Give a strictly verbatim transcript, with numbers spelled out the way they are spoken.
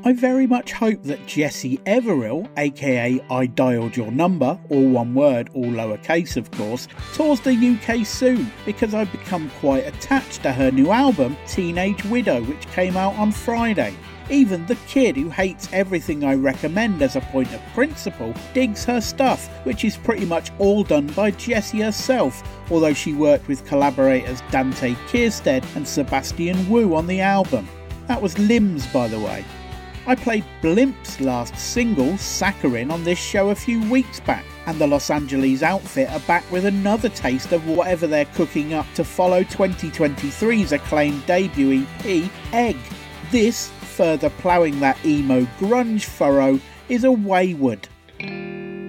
I very much hope that Jessie Everill, aka I Dialed Your Number, all one word, all lowercase of course, tours the U K soon, because I've become quite attached to her new album, Teenage Widow, which came out on Friday. Even the kid who hates everything I recommend as a point of principle digs her stuff, which is pretty much all done by Jessie herself, although she worked with collaborators Dante Kierstead and Sebastian Wu on the album. That was Limbs, by the way. I played Blimp's last single, Saccharine, on this show a few weeks back, and the Los Angeles outfit are back with another taste of whatever they're cooking up to follow twenty twenty-three's acclaimed debut E P, Egg. This, further ploughing that emo grunge furrow, is a Wayward.